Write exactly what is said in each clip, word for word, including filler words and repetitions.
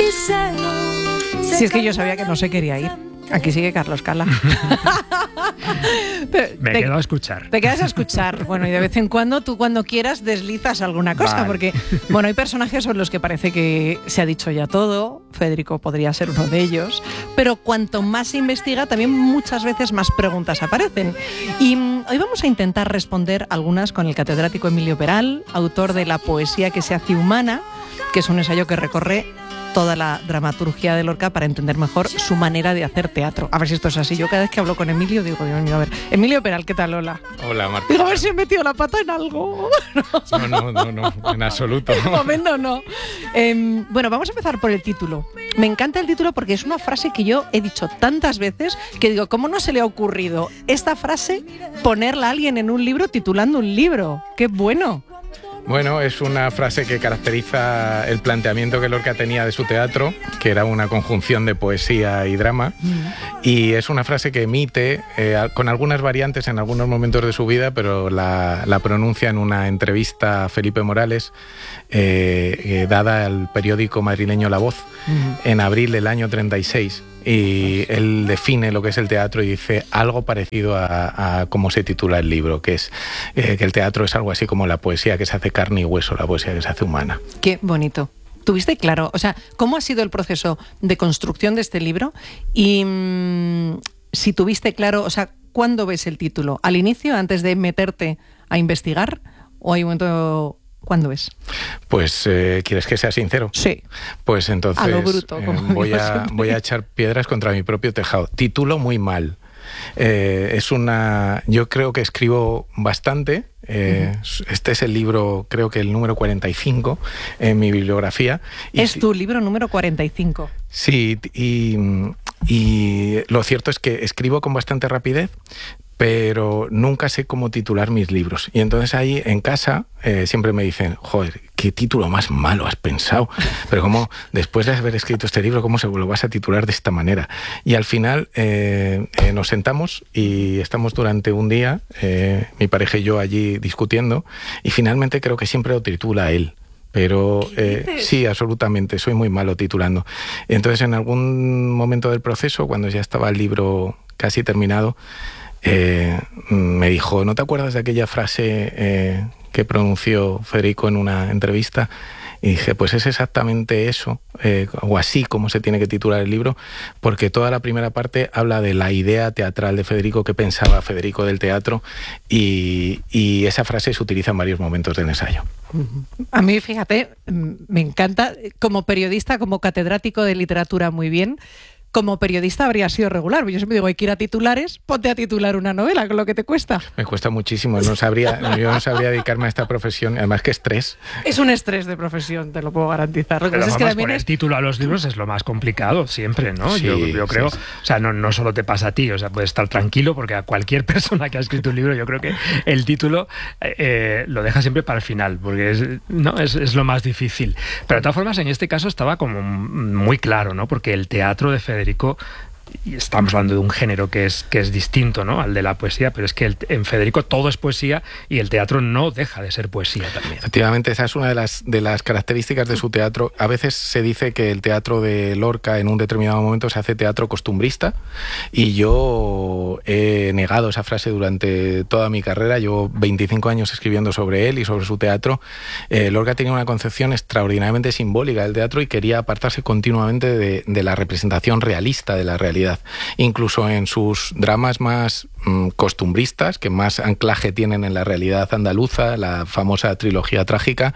Si es que yo sabía que no se quería ir. Aquí sigue Carlos Cala. Me he quedado a escuchar. Te quedas a escuchar. Bueno, y de vez en cuando, tú cuando quieras deslizas alguna cosa, vale. Porque, bueno, hay personajes sobre los que parece que se ha dicho ya todo. Federico podría ser uno de ellos. Pero cuanto más se investiga, también muchas veces más preguntas aparecen. Y um, hoy vamos a intentar responder algunas con el catedrático Emilio Peral, autor de La poesía que se hace humana, que es un ensayo que recorre toda la dramaturgia de Lorca para entender mejor su manera de hacer teatro. A ver si esto es así. Yo cada vez que hablo con Emilio digo, Dios mío, a ver, Emilio Peral, ¿qué tal? Hola. Hola, Marta. Digo, a ver si he metido la pata en algo. No, no, no, no, en absoluto. De momento no. Eh, bueno, vamos a empezar por el título. Me encanta el título porque es una frase que yo he dicho tantas veces que digo, ¿cómo no se le ha ocurrido esta frase ponerla a alguien en un libro titulando un libro? ¡Qué bueno! Bueno, es una frase que caracteriza el planteamiento que Lorca tenía de su teatro, que era una conjunción de poesía y drama, mm. y es una frase que emite eh, con algunas variantes en algunos momentos de su vida, pero la, la pronuncia en una entrevista a Felipe Morales, eh, eh, dada al periódico madrileño La Voz, mm. en abril del año treinta y seis. Y él define lo que es el teatro y dice algo parecido a, a cómo se titula el libro, que es eh, que el teatro es algo así como la poesía que se hace carne y hueso, la poesía que se hace humana. Qué bonito. ¿Tuviste claro? O sea, ¿cómo ha sido el proceso de construcción de este libro? Y mmm, si tuviste claro, o sea, ¿cuándo ves el título? ¿Al inicio, antes de meterte a investigar? ¿O hay un momento... ¿Cuándo ves? Pues, eh, ¿quieres que sea sincero? Sí. Pues entonces a lo bruto, eh, voy, a, voy a echar piedras contra mi propio tejado. Título muy mal. Eh, es una... Yo creo que escribo bastante. Eh, uh-huh. Este es el libro, creo que el número cuarenta y cinco en mi bibliografía. Y es si... tu libro número cuarenta y cinco. Sí, y, y lo cierto es que escribo con bastante rapidez, pero nunca sé cómo titular mis libros. Y entonces ahí en casa eh, siempre me dicen, joder, qué título más malo has pensado. Pero cómo, después de haber escrito este libro, ¿cómo se lo vas a titular de esta manera? Y al final eh, eh, nos sentamos y estamos durante un día, eh, mi pareja y yo allí discutiendo, y finalmente creo que siempre lo titula él. Pero eh, sí, absolutamente, soy muy malo titulando. Entonces en algún momento del proceso, cuando ya estaba el libro casi terminado, Eh, me dijo, ¿no te acuerdas de aquella frase eh, que pronunció Federico en una entrevista? Y dije, pues es exactamente eso, eh, o así como se tiene que titular el libro, porque toda la primera parte habla de la idea teatral de Federico, qué pensaba Federico del teatro, y, y esa frase se utiliza en varios momentos del ensayo. A mí, fíjate, me encanta, como periodista, como catedrático de literatura muy bien. Como periodista habría sido regular. Yo siempre digo, hay que ir a titulares, ponte a titular una novela, con lo que te cuesta. Me cuesta muchísimo, no sabría, yo no sabría dedicarme a esta profesión, además que estrés. Es un estrés de profesión, te lo puedo garantizar. Lo que Pero es vamos, que también poner es... título a los libros es lo más complicado siempre, ¿no? Sí, yo, yo creo, sí, sí. O sea, no, no solo te pasa a ti, o sea, puedes estar tranquilo porque a cualquier persona que ha escrito un libro, yo creo que el título eh, lo deja siempre para el final, porque es, no, es, es lo más difícil. Pero de todas formas, en este caso estaba como muy claro, ¿no? Porque el teatro de Federico... Y estamos hablando de un género que es, que es distinto, ¿no?, al de la poesía, pero es que el, en Federico todo es poesía y el teatro no deja de ser poesía también. Efectivamente, esa es una de las, de las características de su teatro. A veces se dice que el teatro de Lorca en un determinado momento se hace teatro costumbrista, y yo he negado esa frase durante toda mi carrera. Llevo veinticinco años escribiendo sobre él y sobre su teatro. Eh, Lorca tenía una concepción extraordinariamente simbólica del teatro y quería apartarse continuamente de, de la representación realista de la realidad. Incluso en sus dramas más mmm, costumbristas, que más anclaje tienen en la realidad andaluza, la famosa trilogía trágica,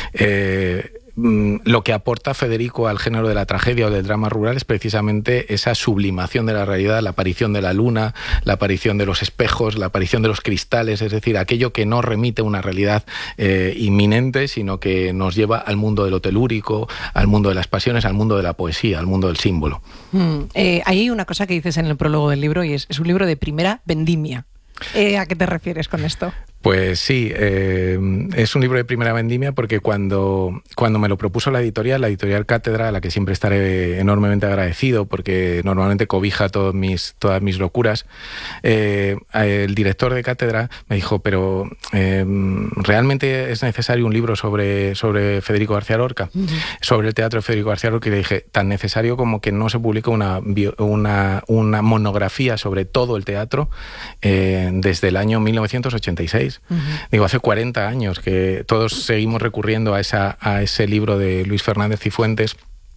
eh, lo que aporta Federico al género de la tragedia o del drama rural es precisamente esa sublimación de la realidad, la aparición de la luna, la aparición de los espejos, la aparición de los cristales, es decir, aquello que no remite una realidad eh, inminente, sino que nos lleva al mundo de lo telúrico, al mundo de las pasiones, al mundo de la poesía, al mundo del símbolo. Mm, eh, hay una cosa que dices en el prólogo del libro y es, es un libro de primera vendimia. Eh, ¿A qué te refieres con esto? Pues sí, eh, es un libro de primera vendimia porque cuando, cuando me lo propuso la editorial, la editorial Cátedra, a la que siempre estaré enormemente agradecido porque normalmente cobija todos mis, todas mis locuras, eh, el director de Cátedra me dijo, pero eh, ¿realmente es necesario un libro sobre, sobre Federico García Lorca? Uh-huh. Sobre el teatro de Federico García Lorca, y le dije, tan necesario como que no se publique una, una, una monografía sobre todo el teatro eh, desde el año mil novecientos ochenta y seis. Uh-huh. Digo, hace cuarenta años que todos seguimos recurriendo a, esa, a ese libro de Luis Fernández Cifuentes,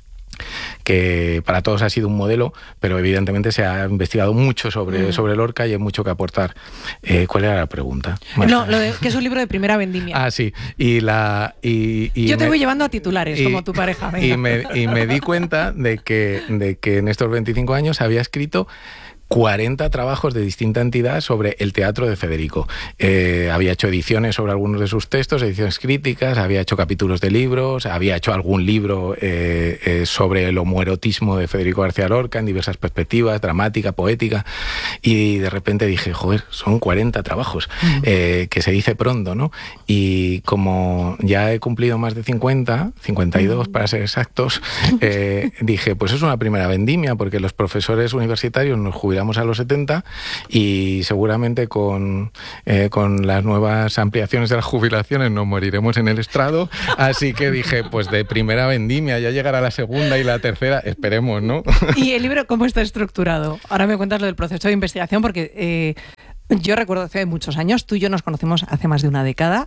que para todos ha sido un modelo, pero evidentemente se ha investigado mucho sobre, uh-huh. sobre Lorca y hay mucho que aportar. Eh, ¿Cuál era la pregunta? No, lo de, que es un libro de primera vendimia. Ah, sí. Y la, y, y Yo te me, voy llevando a titulares, y, como tu pareja. Venga. Y, me, y me di cuenta de que, de que en estos veinticinco años había escrito cuarenta trabajos de distinta entidad sobre el teatro de Federico. Eh, había hecho ediciones sobre algunos de sus textos, ediciones críticas, había hecho capítulos de libros, había hecho algún libro eh, eh, sobre el homoerotismo de Federico García Lorca en diversas perspectivas, dramática, poética, y de repente dije, joder, son cuarenta trabajos, uh-huh. eh, que se dice pronto, ¿no? Y como ya he cumplido más de cincuenta, cincuenta y dos uh-huh. para ser exactos, eh, dije, pues es una primera vendimia, porque los profesores universitarios nos jubilamos a los setenta y seguramente con, eh, con las nuevas ampliaciones de las jubilaciones nos moriremos en el estrado, así que dije, pues de primera vendimia, ya llegará la segunda y la tercera, esperemos, ¿no? ¿Y el libro cómo está estructurado? Ahora me cuentas lo del proceso de investigación, porque eh, yo recuerdo hace muchos años, tú y yo nos conocimos hace más de una década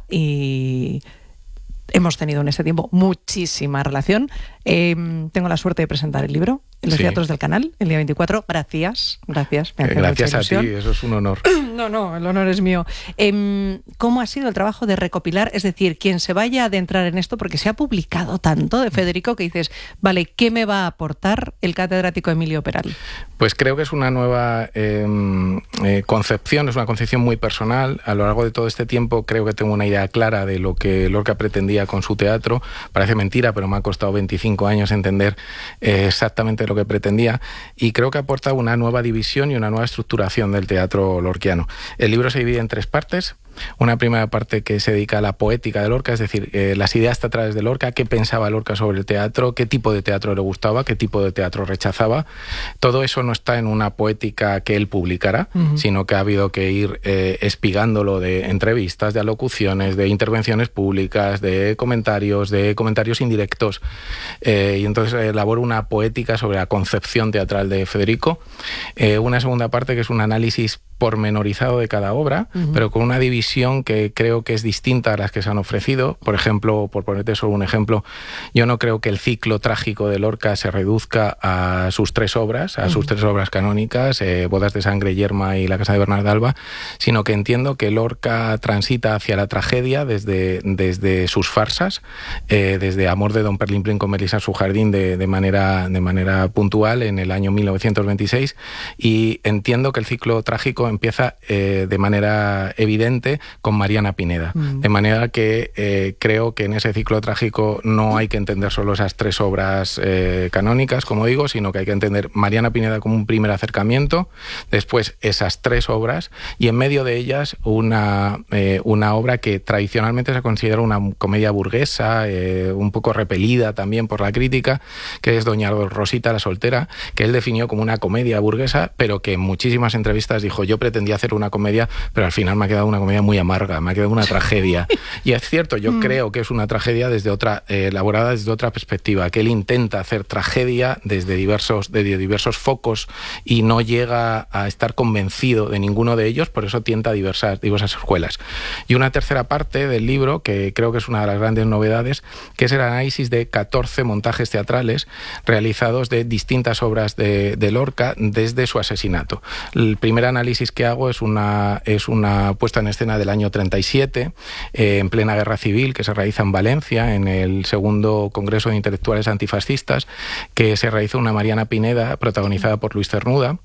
y hemos tenido en ese tiempo muchísima relación. Eh, tengo la suerte de presentar el libro en los sí. teatros del canal, el día veinticuatro. Gracias, gracias. Me hace gracias mucha a ti, eso es un honor. No, no, el honor es mío. Eh, ¿Cómo ha sido el trabajo de recopilar? Es decir, quien se vaya a adentrar en esto, porque se ha publicado tanto de Federico que dices, vale, ¿qué me va a aportar el catedrático Emilio Peral? Pues creo que es una nueva eh, eh, concepción, es una concepción muy personal. A lo largo de todo este tiempo creo que tengo una idea clara de lo que Lorca pretendía con su teatro. Parece mentira, pero me ha costado veinticinco años entender eh, exactamente lo que pretendía, y creo que aporta una nueva división y una nueva estructuración del teatro lorquiano. El libro se divide en tres partes. Una primera parte que se dedica a la poética de Lorca, es decir, eh, las ideas teatrales de Lorca, qué pensaba Lorca sobre el teatro, qué tipo de teatro le gustaba, qué tipo de teatro rechazaba. Todo eso no está en una poética que él publicara, uh-huh. sino que ha habido que ir eh, espigándolo de entrevistas, de alocuciones, de intervenciones públicas, de comentarios, de comentarios indirectos. Eh, y entonces elaboro una poética sobre la concepción teatral de Federico. Eh, una segunda parte que es un análisis pormenorizado de cada obra, uh-huh. pero con una división que creo que es distinta a las que se han ofrecido. Por ejemplo, por ponerte solo un ejemplo, yo no creo que el ciclo trágico de Lorca se reduzca a sus tres obras, a uh-huh. sus tres obras canónicas, eh, Bodas de Sangre, Yerma y La Casa de Bernarda Alba, sino que entiendo que Lorca transita hacia la tragedia desde, desde sus farsas, eh, desde Amor de Don Perlimplín con Melisa en su jardín de, de, manera, de manera puntual en el año mil novecientos veintiséis, y entiendo que el ciclo trágico empieza eh, de manera evidente con Mariana Pineda. Mm. De manera que eh, creo que en ese ciclo trágico no hay que entender solo esas tres obras eh, canónicas, como digo, sino que hay que entender Mariana Pineda como un primer acercamiento, después esas tres obras, y en medio de ellas una, eh, una obra que tradicionalmente se considera una comedia burguesa, eh, un poco repelida también por la crítica, que es Doña Rosita la soltera, que él definió como una comedia burguesa, pero que en muchísimas entrevistas dijo, yo pretendía hacer una comedia, pero al final me ha quedado una comedia muy amarga, me ha quedado una tragedia. Y es cierto, yo mm. creo que es una tragedia desde otra, eh, elaborada desde otra perspectiva, que él intenta hacer tragedia desde diversos, desde diversos focos y no llega a estar convencido de ninguno de ellos, por eso tienta diversas, diversas escuelas. Y una tercera parte del libro, que creo que es una de las grandes novedades, que es el análisis de catorce montajes teatrales realizados de distintas obras de, de Lorca desde su asesinato. El primer análisis que hago es una, es una puesta en escena del año treinta y siete, eh, en plena guerra civil, que se realiza en Valencia, en el segundo Congreso de Intelectuales Antifascistas, que se realiza una Mariana Pineda, protagonizada por Luis Cernuda,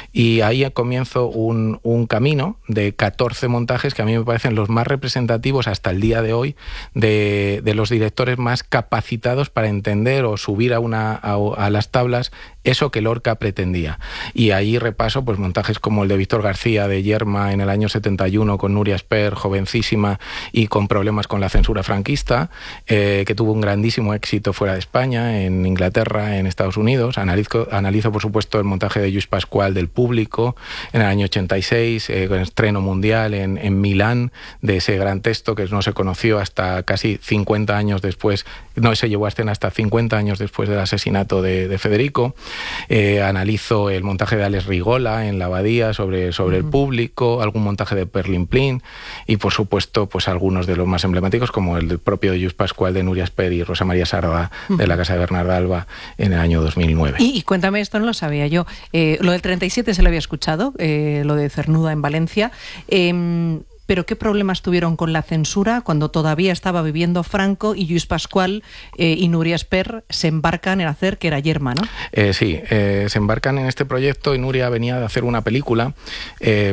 y ahí comienzo un, un camino de catorce montajes que a mí me parecen los más representativos hasta el día de hoy de, de los directores más capacitados para entender o subir a, una, a, a las tablas eso que Lorca pretendía. Y ahí repaso pues montajes como el de Víctor García de Yerma en el año setenta y uno con Nuria Esper, jovencísima y con problemas con la censura franquista, eh, que tuvo un grandísimo éxito fuera de España, en Inglaterra, en Estados Unidos. Analizo, analizo por supuesto, el montaje de Lluís Pascual del Público en el año ochenta y seis, eh, con estreno mundial en, en Milán, de ese gran texto que no se conoció hasta casi cincuenta años después, no se llevó a escena hasta cincuenta años después del asesinato de, de Federico. Eh, analizo el montaje de Alex Rigola en La Abadía sobre, sobre uh-huh. el Público, algún montaje de Perlin Plin y, por supuesto, pues algunos de los más emblemáticos, como el del propio Lluís Pascual de Núria Esper y Rosa María Sardá uh-huh. de la Casa de Bernarda Alba en el año dos mil nueve. Y, y cuéntame, esto no lo sabía yo. Eh, lo del treinta y siete se lo había escuchado, eh, lo de Cernuda en Valencia. Eh, ¿Pero qué problemas tuvieron con la censura cuando todavía estaba viviendo Franco y Lluís Pascual eh, y Núria Esper se embarcan en hacer que era Yerma, ¿no? Eh, sí, eh, se embarcan en este proyecto y Núria venía de hacer una película eh,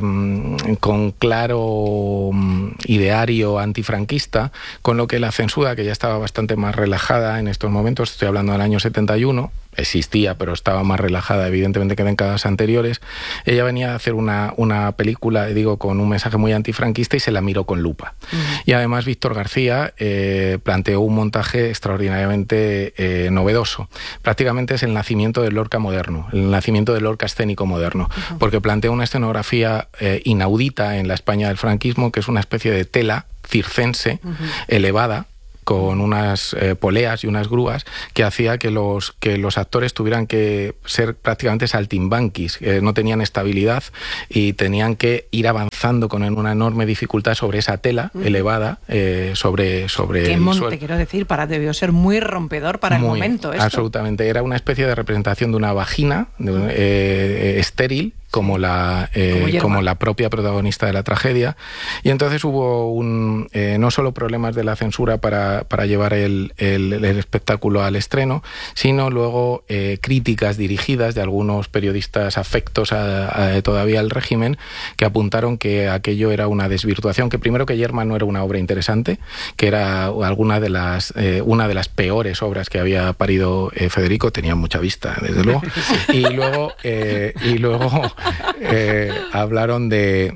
con claro ideario antifranquista, con lo que la censura, que ya estaba bastante más relajada en estos momentos, estoy hablando del año setenta y uno, existía, pero estaba más relajada, evidentemente, que en décadas anteriores. Ella venía a hacer una, una película, digo, con un mensaje muy antifranquista y se la miró con lupa. Uh-huh. Y además Víctor García eh, planteó un montaje extraordinariamente eh, novedoso. Prácticamente es el nacimiento del Lorca moderno, el nacimiento del Lorca escénico moderno, uh-huh. porque plantea una escenografía eh, inaudita en la España del franquismo, que es una especie de tela circense, uh-huh. elevada, con unas eh, poleas y unas grúas, que hacía que los, que los actores tuvieran que ser prácticamente saltimbanquis, eh, no tenían estabilidad y tenían que ir avanzando con una enorme dificultad sobre esa tela mm. elevada, eh, sobre, sobre Qué el monte, suelo. Quiero decir, para, debió ser muy rompedor para muy, el momento. Esto. Absolutamente, era una especie de representación de una vagina de un, eh, estéril, como la, eh, como, como la propia protagonista de la tragedia. Y entonces hubo un, eh, no solo problemas de la censura para, para llevar el, el, el espectáculo al estreno, sino luego eh, críticas dirigidas de algunos periodistas afectos a, a, todavía al régimen, que apuntaron que aquello era una desvirtuación, que primero que Yerma no era una obra interesante, que era alguna de las, eh, una de las peores obras que había parido eh, Federico, tenía mucha vista, desde luego, y luego, eh, y luego Eh, hablaron de,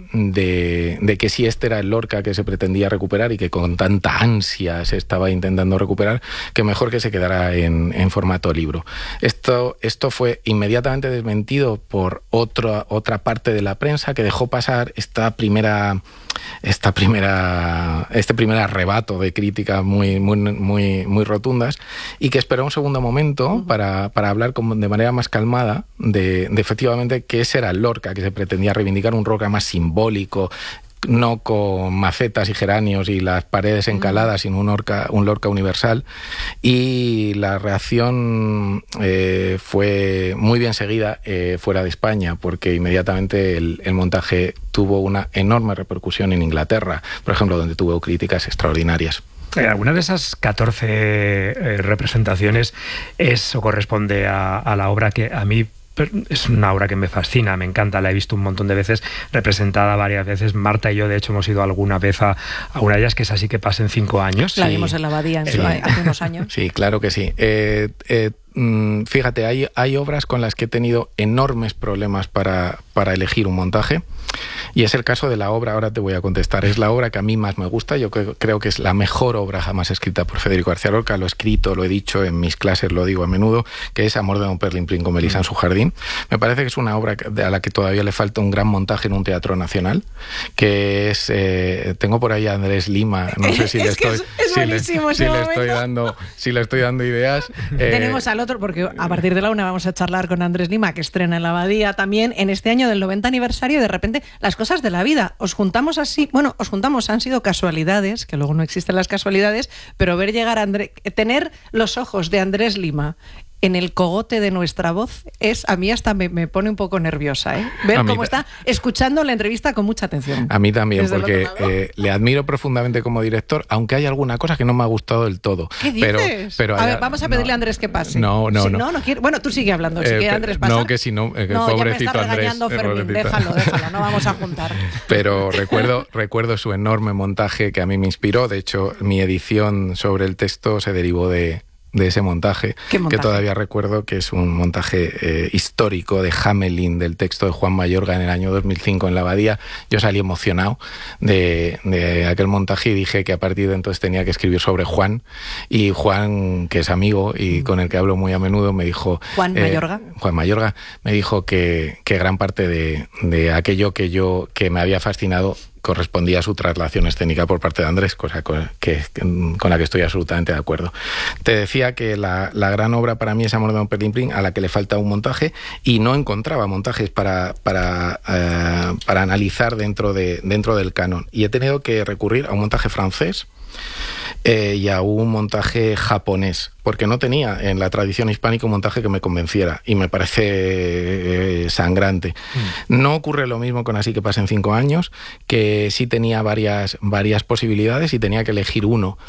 de, de que si este era el Lorca que se pretendía recuperar y que con tanta ansia se estaba intentando recuperar, que mejor que se quedara en, en formato libro. Esto, esto fue inmediatamente desmentido por otra, otra parte de la prensa, que dejó pasar esta primera... esta primera este primer arrebato de críticas muy, muy, muy, muy rotundas, y que esperó un segundo momento uh-huh. para, para hablar como de manera más calmada de, de efectivamente que ese era el Lorca que se pretendía reivindicar, un Lorca más simbólico, no con macetas y geranios y las paredes encaladas, sino un Lorca, un Lorca universal. Y la reacción eh, fue muy bien seguida eh, fuera de España, porque inmediatamente el, el montaje tuvo una enorme repercusión en Inglaterra, por ejemplo, donde tuvo críticas extraordinarias. ¿Alguna de esas catorce eh, representaciones es o corresponde a, a la obra que a mí es una obra que me fascina, me encanta, la he visto un montón de veces, representada varias veces? Marta y yo, de hecho, hemos ido alguna vez a, a una de ellas, que es Así que pasen cinco años. La vimos sí. en la Abadía en sí. hace unos años. Sí, claro que sí. Eh, eh, fíjate, hay, hay obras con las que he tenido enormes problemas para, para elegir un montaje, y es el caso de la obra, ahora te voy a contestar, es la obra que a mí más me gusta, yo creo, creo que es la mejor obra jamás escrita por Federico García Lorca, lo he escrito, lo he dicho en mis clases, lo digo a menudo, que es Amor de don Perlin Plin con Melisa mm. en su jardín. Me parece que es una obra a la que todavía le falta un gran montaje en un teatro nacional, que es, eh, tengo por ahí a Andrés Lima, no sé si le estoy, es, es si le, si le estoy dando, si le estoy dando ideas. Eh, Tenemos al otro, porque a partir de la una vamos a charlar con Andrés Lima, que estrena en la Abadía también en este año del noventa aniversario, y de repente las cosas de la vida. Os juntamos así, bueno, os juntamos, han sido casualidades, que luego no existen las casualidades, pero ver llegar a Andrés, tener los ojos de Andrés Lima en el cogote de nuestra voz, es a mí hasta me, me pone un poco nerviosa, ¿eh? Ver cómo está escuchando la entrevista con mucha atención. A mí también, desde porque eh, le admiro profundamente como director, aunque hay alguna cosa que no me ha gustado del todo. ¿Qué dices? Pero, pero a haya, ver, vamos a pedirle no, a Andrés que pase. No, no, si, no. no, no quiere, bueno, tú sigue hablando, si eh, quiere Andrés pasar. No, que si no, eh, que no, pobrecito ya me está regañando Andrés. Fermín, eh, déjalo, déjalo, no vamos a juntar. Pero recuerdo, recuerdo su enorme montaje que a mí me inspiró. De hecho, mi edición sobre el texto se derivó de de ese montaje, montaje? que todavía recuerdo que es un montaje eh, histórico de Hamelin, del texto de Juan Mayorga en el año dos mil cinco en la Abadía. Yo salí emocionado de, de aquel montaje y dije que a partir de entonces tenía que escribir sobre Juan, y Juan, que es amigo y con el que hablo muy a menudo, me dijo... Juan eh, Mayorga. Juan Mayorga me dijo que, que gran parte de, de aquello que yo que me había fascinado correspondía a su traslación escénica por parte de Andrés, cosa con, que, con la que estoy absolutamente de acuerdo. Te decía que la, la gran obra para mí es Amor de Don Perlimplín, a la que le falta un montaje, y no encontraba montajes para, para, eh, para analizar dentro, de, dentro del canon. Y he tenido que recurrir a un montaje francés eh, y a un montaje japonés, porque no tenía en la tradición hispánica un montaje que me convenciera, y me parece eh, sangrante. Mm. No ocurre lo mismo con Así que pasen cinco años, que sí tenía varias, varias posibilidades y tenía que elegir uno,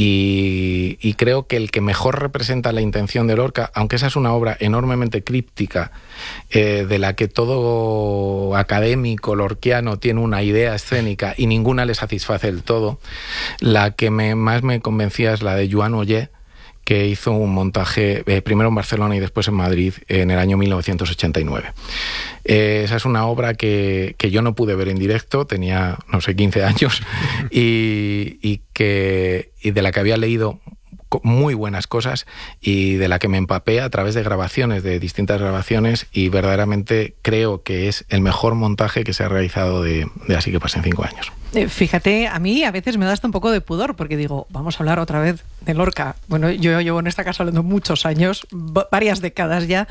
y, y creo que el que mejor representa la intención de Lorca, aunque esa es una obra enormemente críptica, eh, de la que todo académico lorquiano tiene una idea escénica y ninguna le satisface del todo, la que me, más me convencía es la de Joan Oller, que hizo un montaje eh, primero en Barcelona y después en Madrid en el año mil novecientos ochenta y nueve. Eh, esa es una obra que, que yo no pude ver en directo, tenía, no sé, quince años, y, y, que, y de la que había leído muy buenas cosas, y de la que me empapé a través de grabaciones, de distintas grabaciones, y verdaderamente creo que es el mejor montaje que se ha realizado de, de Así que pasen cinco años. Eh, fíjate, a mí a veces me da hasta un poco de pudor, porque digo, vamos a hablar otra vez de Lorca. Bueno, yo llevo en esta casa hablando muchos años, varias décadas ya.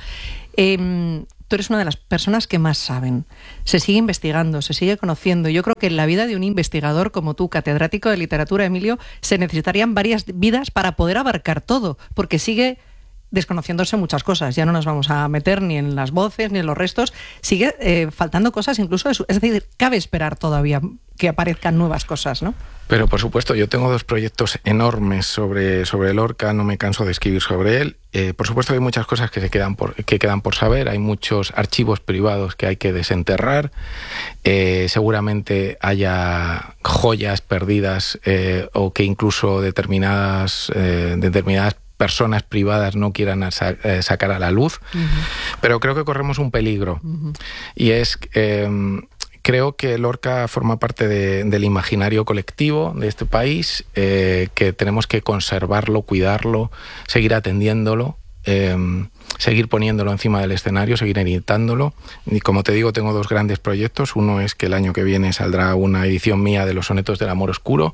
Eh, tú eres una de las personas que más saben. Se sigue investigando, se sigue conociendo. Yo creo que en la vida de un investigador como tú, catedrático de literatura, Emilio, se necesitarían varias vidas para poder abarcar todo, porque sigue desconociéndose muchas cosas. Ya no nos vamos a meter ni en las voces ni en los restos. Sigue eh, faltando cosas incluso. De su, es decir, cabe esperar todavía que aparezcan nuevas cosas, ¿no? Pero por supuesto, yo tengo dos proyectos enormes sobre, sobre Lorca, no me canso de escribir sobre él. Eh, por supuesto hay muchas cosas que se quedan por, que quedan por saber, hay muchos archivos privados que hay que desenterrar, eh, seguramente haya joyas perdidas eh, o que incluso determinadas, eh, determinadas personas privadas no quieran sa eh, sacar a la luz, uh-huh. Pero creo que corremos un peligro, uh-huh. Y es... Eh, Creo que Lorca forma parte de, del imaginario colectivo de este país, eh, que tenemos que conservarlo, cuidarlo, seguir atendiéndolo, eh, seguir poniéndolo encima del escenario, seguir editándolo. Y como te digo, tengo dos grandes proyectos. Uno es que el año que viene saldrá una edición mía de los sonetos del amor oscuro,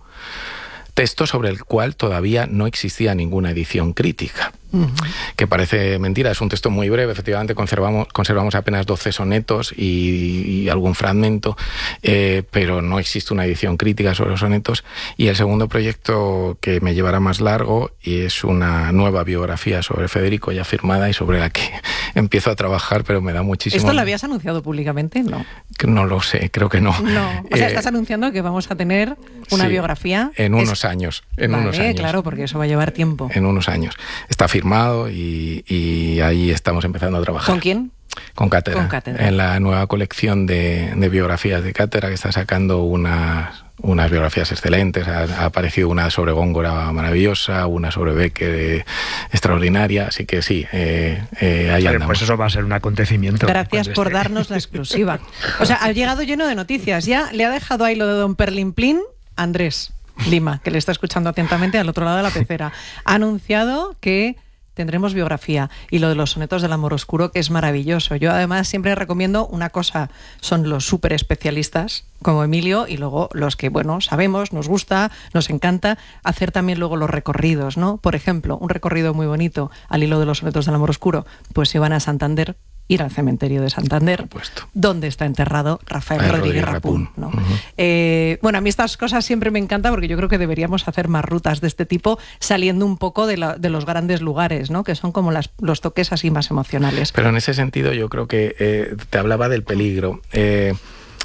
texto sobre el cual todavía no existía ninguna edición crítica. Uh-huh. Que parece mentira, es un texto muy breve, efectivamente conservamos, conservamos apenas doce sonetos y, y algún fragmento, eh, pero no existe una edición crítica sobre los sonetos. Y el segundo proyecto, que me llevará más largo, y es una nueva biografía sobre Federico ya firmada y sobre la que empiezo a trabajar, pero me da muchísimo... ¿Esto lo habías anunciado públicamente? No. No lo sé, creo que no. No, o sea, eh, estás anunciando que vamos a tener una sí, biografía... En unos es... años, en vale, unos años. Claro, porque eso va a llevar tiempo. En unos años. Está firmado y, y ahí estamos empezando a trabajar. ¿Con quién? Con Cátedra. Con Cátedra. En la nueva colección de, de biografías de Cátedra, que está sacando unas, unas biografías excelentes. Ha, ha aparecido una sobre Góngora maravillosa, una sobre Becker extraordinaria, así que sí, eh, eh, ahí andamos. Pues eso va a ser un acontecimiento. Gracias por este. darnos la exclusiva. O sea, ha llegado lleno de noticias. Ya le ha dejado ahí lo de Don Perlimplín Andrés Lima, que le está escuchando atentamente al otro lado de la pecera. Ha anunciado que tendremos biografía, y lo de los sonetos del amor oscuro, que es maravilloso. Yo además siempre recomiendo una cosa: son los súper especialistas como Emilio, y luego los que, bueno, sabemos, nos gusta, nos encanta hacer también luego los recorridos, ¿no? Por ejemplo, un recorrido muy bonito al hilo de los sonetos del amor oscuro, pues si van a Santander, ir al cementerio de Santander, donde está enterrado Rafael Ay, Rodríguez, Rodríguez Rapún, ¿no? Uh-huh. eh, bueno, a mí estas cosas siempre me encantan, porque yo creo que deberíamos hacer más rutas de este tipo, saliendo un poco de, la, de los grandes lugares, ¿no? Que son como las, los toques así más emocionales. Pero en ese sentido yo creo que eh, te hablaba del peligro. Eh,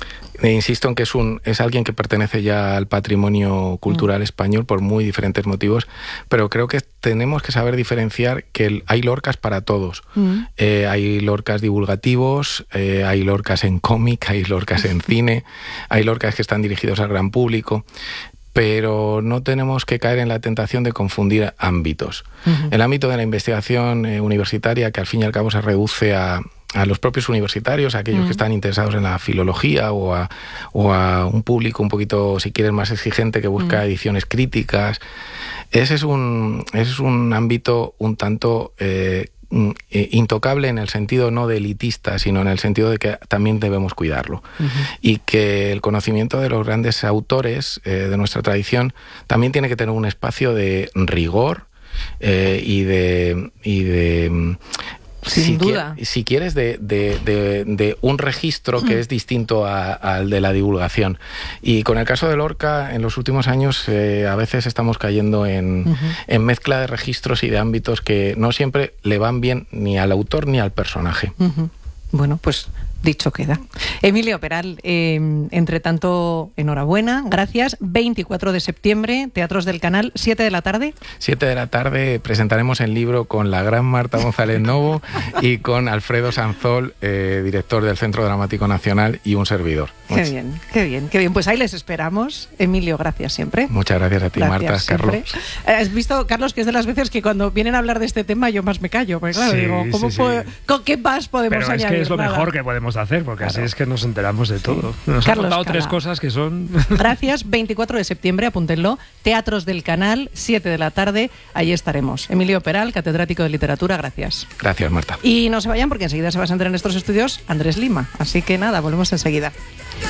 E insisto en que es, un, es alguien que pertenece ya al patrimonio cultural mm. español por muy diferentes motivos, pero creo que tenemos que saber diferenciar que el, hay Lorcas para todos. Mm. Eh, hay Lorcas divulgativos, eh, hay Lorcas en cómic, hay Lorcas en cine, hay Lorcas que están dirigidos al gran público. pero no tenemos que caer en la tentación de confundir ámbitos. Uh-huh. El ámbito de la investigación eh, universitaria, que al fin y al cabo se reduce a, a los propios universitarios, a aquellos uh-huh. que están interesados en la filología, o a, o a un público un poquito, si quieres, más exigente, que busca uh-huh. ediciones críticas. Ese es un, ese es un ámbito un tanto eh, intocable, en el sentido no de elitista, sino en el sentido de que también debemos cuidarlo. Uh-huh. Y que el conocimiento de los grandes autores eh, de nuestra tradición también tiene que tener un espacio de rigor eh, y de... Y de Sin si duda. Quier, si quieres, de, de, de, de un registro que es distinto a, al de la divulgación. Y con el caso de Lorca, en los últimos años, eh, a veces estamos cayendo en, uh-huh. en mezcla de registros y de ámbitos que no siempre le van bien ni al autor ni al personaje. Uh-huh. Bueno, pues dicho queda. Emilio Peral, eh, entre tanto, enhorabuena, gracias. veinticuatro de septiembre, Teatros del Canal, siete de la tarde. siete de la tarde presentaremos el libro con la gran Marta González Novo y con Alfredo Sanzol, eh, director del Centro Dramático Nacional, y un servidor. Qué Muchas. bien, qué bien, qué bien. Pues ahí les esperamos. Emilio, gracias siempre. Muchas gracias a ti, gracias, Marta, siempre. Carlos. Has visto, Carlos, que es de las veces que cuando vienen a hablar de este tema yo más me callo, porque claro, sí, digo, ¿cómo sí, puedo, sí. ¿con qué más podemos Pero añadir? Es que es lo nada? mejor que podemos hacer, porque claro. así es que nos enteramos de todo. Sí. Nos Carlos han contado Cala. tres cosas que son... Gracias, veinticuatro de septiembre, apúntenlo, Teatros del Canal, siete de la tarde, ahí estaremos. Emilio Peral, catedrático de literatura, gracias. Gracias, Marta. Y no se vayan, porque enseguida se va a sentar en estos estudios Andrés Lima, así que nada, volvemos enseguida.